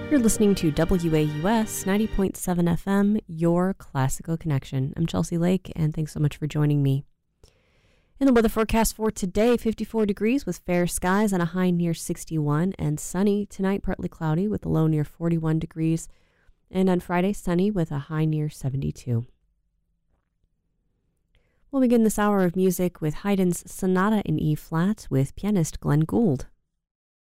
You're listening to WAUS 90.7 FM, your classical connection. I'm Chelsea Lake, and thanks so much for joining me. In the weather forecast for today, 54 degrees with fair skies and a high near 61, and sunny. Tonight, partly cloudy with a low near 41 degrees, and on Friday, sunny with a high near 72. We'll begin this hour of music with Haydn's Sonata in E-flat with pianist Glenn Gould.